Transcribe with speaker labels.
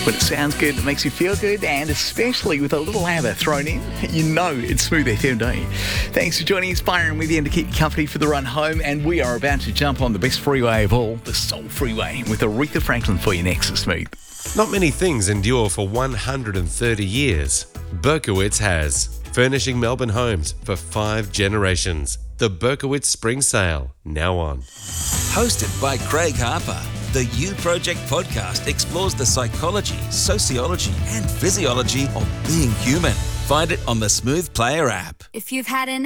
Speaker 1: When it sounds good, it makes you feel good, and especially with a little ABBA thrown in, you know it's Smooth FM, don't you? Thanks for joining us, Byron, with you and to keep you company for the run home. And we are about to jump on the best freeway of all, the Soul Freeway, with Aretha Franklin for you next at Smooth.
Speaker 2: Not many things endure for 130 years. Berkowitz has. Furnishing Melbourne homes for 5 generations. The Berkowitz Spring Sale, now on.
Speaker 3: Hosted by Craig Harper, the You Project podcast explores the psychology, sociology, and physiology of being human. Find it on the Smooth Player app.
Speaker 4: If you've had an